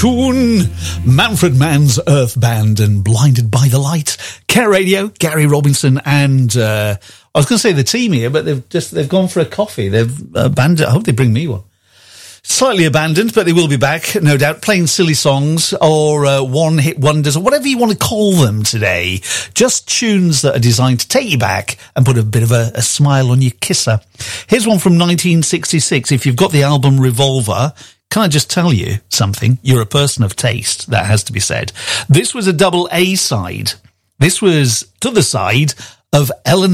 Tune, Manfred Mann's Earth Band and Blinded by the Light. Care Radio, Gary Robinson and, I was going to say the team here, but they've gone for a coffee. They've abandoned, I hope they bring me one. Slightly abandoned, but they will be back, no doubt, playing silly songs or one-hit wonders or whatever you want to call them today. Just tunes that are designed to take you back and put a bit of a smile on your kisser. Here's one from 1966. If you've got the album Revolver, can I just tell you something? You're a person of taste, that has to be said. This was a double A side. This was to the side of Eleanor